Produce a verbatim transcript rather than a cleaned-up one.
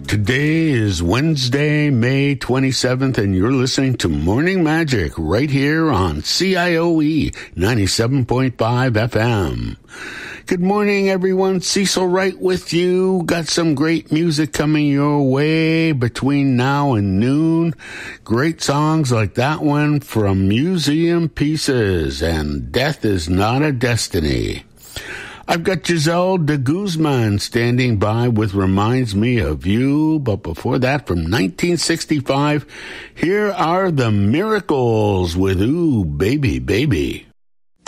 Today is Wednesday, May twenty-seventh, and you're listening to Morning Magic right here on C I O E ninety-seven point five F M. Good morning, everyone. Cecil Wright with you. Got some great music coming your way between now and noon. Great songs like that one from Museum Pieces and Death is Not a Destiny. I've got Giselle de Guzman standing by with Reminds Me of You. But before that, from nineteen sixty-five, here are the Miracles with Ooh, Baby, Baby.